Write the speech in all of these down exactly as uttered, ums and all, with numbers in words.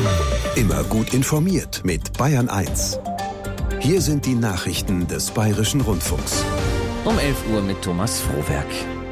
Immer gut informiert mit Bayern eins. Hier sind die Nachrichten des Bayerischen Rundfunks. Um elf Uhr mit Thomas Frohwerk.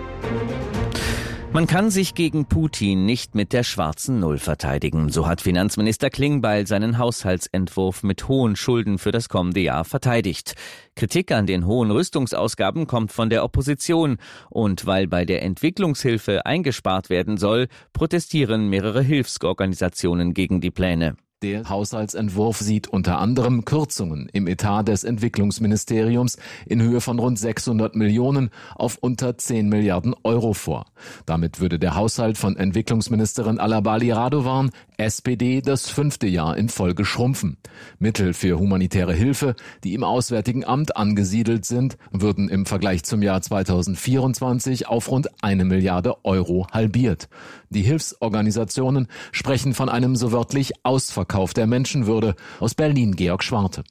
Man kann sich gegen Putin nicht mit der schwarzen Null verteidigen. So hat Finanzminister Klingbeil seinen Haushaltsentwurf mit hohen Schulden für das kommende Jahr verteidigt. Kritik an den hohen Rüstungsausgaben kommt von der Opposition. Und weil bei der Entwicklungshilfe eingespart werden soll, protestieren mehrere Hilfsorganisationen gegen die Pläne. Der Haushaltsentwurf sieht unter anderem Kürzungen im Etat des Entwicklungsministeriums in Höhe von rund sechshundert Millionen auf unter zehn Milliarden Euro vor. Damit würde der Haushalt von Entwicklungsministerin Alabali Radovan, S P D, das fünfte Jahr in Folge schrumpfen. Mittel für humanitäre Hilfe, die im Auswärtigen Amt angesiedelt sind, würden im Vergleich zum Jahr zweitausendvierundzwanzig auf rund eine Milliarde Euro halbiert. Die Hilfsorganisationen sprechen von einem so wörtlich Ausverkauf der Menschenwürde. Aus Berlin Georg Schwarte.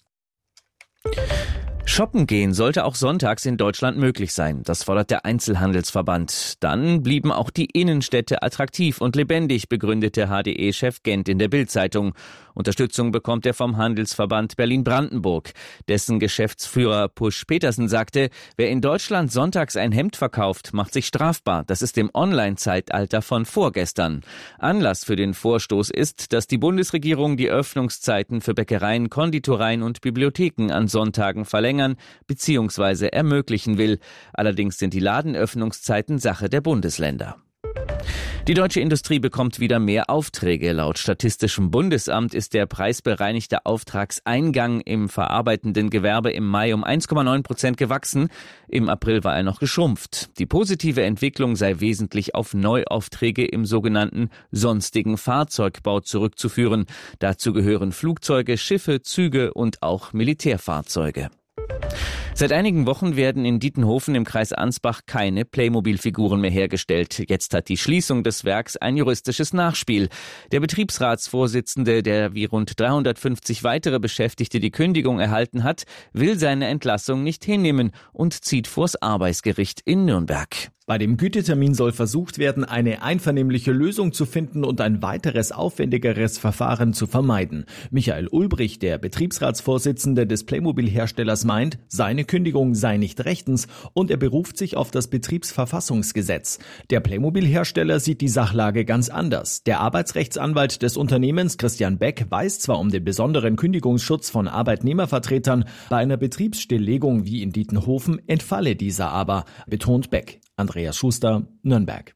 Shoppen gehen sollte auch sonntags in Deutschland möglich sein. Das fordert der Einzelhandelsverband. Dann blieben auch die Innenstädte attraktiv und lebendig, begründete H D E-Chef Gent in der Bild-Zeitung. Unterstützung bekommt er vom Handelsverband Berlin-Brandenburg. Dessen Geschäftsführer Pusch Petersen sagte, wer in Deutschland sonntags ein Hemd verkauft, macht sich strafbar. Das ist im Online-Zeitalter von vorgestern. Anlass für den Vorstoß ist, dass die Bundesregierung die Öffnungszeiten für Bäckereien, Konditoreien und Bibliotheken an Sonntagen verlängern bzw. ermöglichen will. Allerdings sind die Ladenöffnungszeiten Sache der Bundesländer. Die deutsche Industrie bekommt wieder mehr Aufträge. Laut Statistischem Bundesamt ist der preisbereinigte Auftragseingang im verarbeitenden Gewerbe im Mai um eins Komma neun Prozent gewachsen. Im April war er noch geschrumpft. Die positive Entwicklung sei wesentlich auf Neuaufträge im sogenannten sonstigen Fahrzeugbau zurückzuführen. Dazu gehören Flugzeuge, Schiffe, Züge und auch Militärfahrzeuge. Seit einigen Wochen werden in Dietenhofen im Kreis Ansbach keine Playmobil-Figuren mehr hergestellt. Jetzt hat die Schließung des Werks ein juristisches Nachspiel. Der Betriebsratsvorsitzende, der wie rund dreihundertfünfzig weitere Beschäftigte die Kündigung erhalten hat, will seine Entlassung nicht hinnehmen und zieht vors Arbeitsgericht in Nürnberg. Bei dem Gütetermin soll versucht werden, eine einvernehmliche Lösung zu finden und ein weiteres aufwendigeres Verfahren zu vermeiden. Michael Ulbrich, der Betriebsratsvorsitzende des Playmobil-Herstellers, meint, seine Kündigung sei nicht rechtens und er beruft sich auf das Betriebsverfassungsgesetz. Der Playmobil-Hersteller sieht die Sachlage ganz anders. Der Arbeitsrechtsanwalt des Unternehmens, Christian Beck, weiß zwar um den besonderen Kündigungsschutz von Arbeitnehmervertretern, bei einer Betriebsstilllegung wie in Dietenhofen entfalle dieser aber, betont Beck. Andreas Schuster, Nürnberg.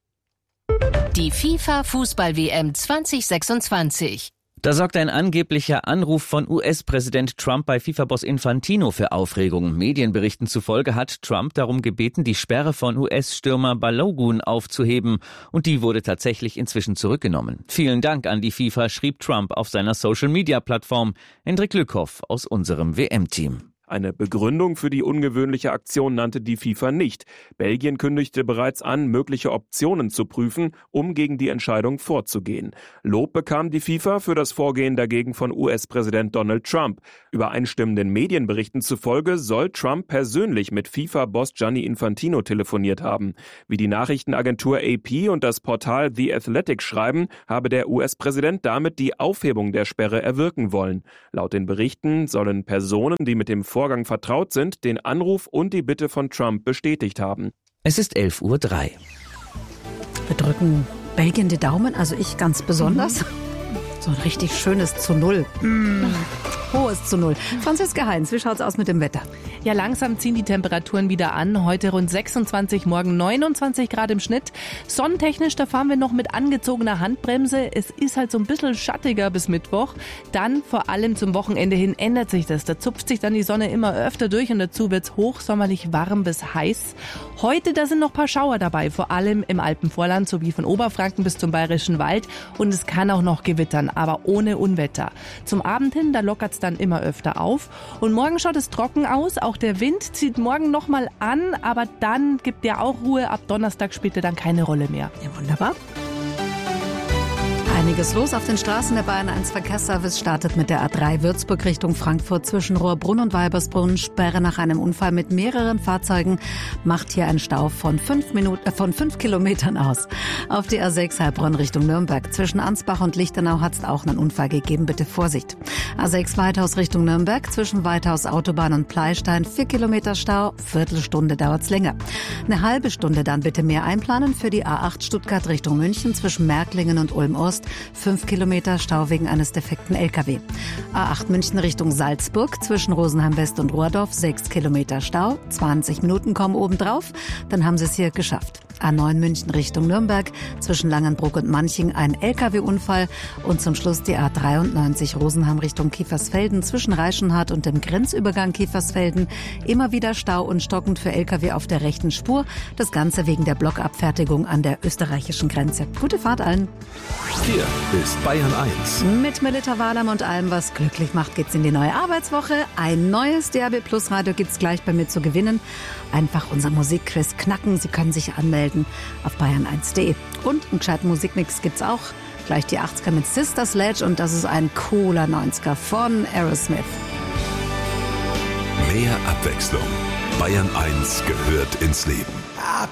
Die FIFA-Fußball-W M zwanzig sechsundzwanzig. Da sorgt ein angeblicher Anruf von U S-Präsident Trump bei FIFA-Boss Infantino für Aufregung. Medienberichten zufolge hat Trump darum gebeten, die Sperre von U S-Stürmer Balogun aufzuheben. Und die wurde tatsächlich inzwischen zurückgenommen. Vielen Dank an die FIFA, schrieb Trump auf seiner Social-Media-Plattform. Hendrik Lückhoff aus unserem W M-Team. Eine Begründung für die ungewöhnliche Aktion nannte die FIFA nicht. Belgien kündigte bereits an, mögliche Optionen zu prüfen, um gegen die Entscheidung vorzugehen. Lob bekam die FIFA für das Vorgehen dagegen von U S-Präsident Donald Trump. Übereinstimmenden Medienberichten zufolge soll Trump persönlich mit FIFA-Boss Gianni Infantino telefoniert haben. Wie die Nachrichtenagentur A P und das Portal The Athletic schreiben, habe der U S-Präsident damit die Aufhebung der Sperre erwirken wollen. Laut den Berichten sollen Personen, die mit dem Vorgang vertraut sind, den Anruf und die Bitte von Trump bestätigt haben. Es ist elf Uhr drei. Wir drücken Belgien die Daumen, also ich ganz besonders. Mhm. So ein richtig schönes zu Null. Mm. Hohes zu Null. Franziska Heinz, wie schaut's aus mit dem Wetter? Ja, langsam ziehen die Temperaturen wieder an. Heute rund sechsundzwanzig, morgen neunundzwanzig Grad im Schnitt. Sonnentechnisch, da fahren wir noch mit angezogener Handbremse. Es ist halt so ein bisschen schattiger bis Mittwoch. Dann vor allem zum Wochenende hin ändert sich das. Da zupft sich dann die Sonne immer öfter durch und dazu wird's hochsommerlich warm bis heiß. Heute, da sind noch ein paar Schauer dabei, vor allem im Alpenvorland sowie von Oberfranken bis zum Bayerischen Wald. Und es kann auch noch gewittern, aber ohne Unwetter. Zum Abend hin, da lockert's dann immer öfter auf. Und morgen schaut es trocken aus. Auch der Wind zieht morgen nochmal an, aber dann gibt er auch Ruhe. Ab Donnerstag spielt er dann keine Rolle mehr. Ja, wunderbar. Einiges los auf den Straßen. Der Bayern eins Verkehrsservice startet mit der A drei Würzburg Richtung Frankfurt zwischen Rohrbrunn und Weibersbrunn. Sperre nach einem Unfall mit mehreren Fahrzeugen macht hier einen Stau von fünf Minuten, äh, von fünf Kilometern aus. Auf die A sechs Heilbronn Richtung Nürnberg zwischen Ansbach und Lichtenau hat es auch einen Unfall gegeben. Bitte Vorsicht. A sechs Weithaus Richtung Nürnberg zwischen Weithaus Autobahn und Pleistein vier Kilometer Stau. Viertelstunde dauert's länger. Eine halbe Stunde dann bitte mehr einplanen für die A acht Stuttgart Richtung München zwischen Märklingen und Ulm-Ost. Fünf Kilometer Stau wegen eines defekten L K W. A acht München Richtung Salzburg zwischen Rosenheim West und Rohrdorf. Sechs Kilometer Stau. zwanzig Minuten kommen obendrauf. Dann haben sie es hier geschafft. A neun München Richtung Nürnberg zwischen Langenbruck und Manching ein L K W-Unfall. Und zum Schluss die A dreiundneunzig Rosenheim Richtung Kiefersfelden zwischen Reichenhardt und dem Grenzübergang Kiefersfelden. Immer wieder Stau und stockend für L K W auf der rechten Spur. Das Ganze wegen der Blockabfertigung an der österreichischen Grenze. Gute Fahrt allen. Hier ist Bayern eins. Mit Melita Wahlheim und allem, was glücklich macht, geht's in die neue Arbeitswoche. Ein neues D A B Plus Radio gibt's gleich bei mir zu gewinnen. Einfach unser Musikquiz knacken. Sie können sich anmelden auf bayern eins punkt de. Und einen gescheiten Musikmix gibt's auch. Gleich die achtziger mit Sister Sledge und das ist ein cooler neunziger von Aerosmith. Mehr Abwechslung. Bayern eins gehört ins Leben.